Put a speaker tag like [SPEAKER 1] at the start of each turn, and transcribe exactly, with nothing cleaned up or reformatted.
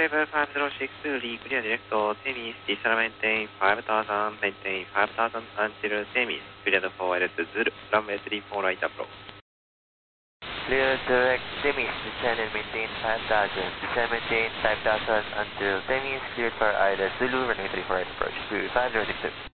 [SPEAKER 1] seven five zero six, Lee, clear direct to Temis, Diesel maintain five thousand, maintain five thousand until Temis, cleared forward to Zulu, runway three four right approach.
[SPEAKER 2] Clear direct Temis, descend and maintain five thousand, descend maintain five thousand until Temis, cleared for either Zulu, runway three four right approach, two five zero six two.